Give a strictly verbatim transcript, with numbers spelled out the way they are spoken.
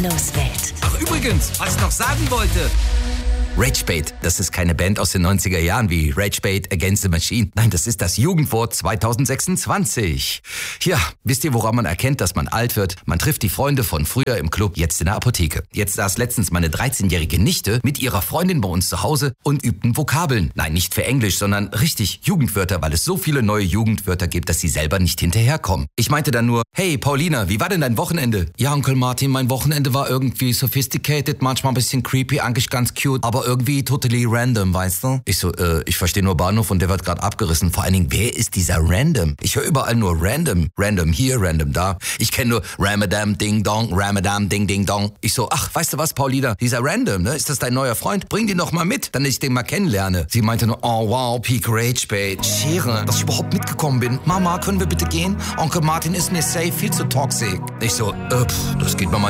Martinos Welt. Ach übrigens, was ich noch sagen wollte. Ragebait, das ist keine Band aus den neunziger Jahren wie Ragebait Against the Machine. Nein, das ist das Jugendwort zwanzig sechsundzwanzig. Ja, wisst ihr, woran man erkennt, dass man alt wird? Man trifft die Freunde von früher im Club, jetzt in der Apotheke. Jetzt saß letztens meine dreizehnjährige Nichte mit ihrer Freundin bei uns zu Hause und übten Vokabeln. Nein, nicht für Englisch, sondern richtig Jugendwörter, weil es so viele neue Jugendwörter gibt, dass sie selber nicht hinterherkommen. Ich meinte dann nur, hey Paulina, wie war denn dein Wochenende? Ja, Onkel Martin, mein Wochenende war irgendwie sophisticated, manchmal ein bisschen creepy, eigentlich ganz cute, aber irgendwie totally random, weißt du? Ich so, äh, ich verstehe nur Bahnhof und der wird gerade abgerissen. Vor allen Dingen, wer ist dieser Random? Ich höre überall nur Random. Random hier, Random da. Ich kenne nur Ramadam Ding Dong, Ramadam Ding Ding Dong. Ich so, ach, weißt du was, Paulina? Dieser Random, ne? Ist das dein neuer Freund? Bring den doch mal mit, damit ich den mal kennenlerne. Sie meinte nur, oh wow, Peak Ragebait. Schere, dass ich überhaupt mitgekommen bin. Mama, können wir bitte gehen? Onkel Martin ist mir safe viel zu toxic. Ich so, äh, pff, das geht mir mal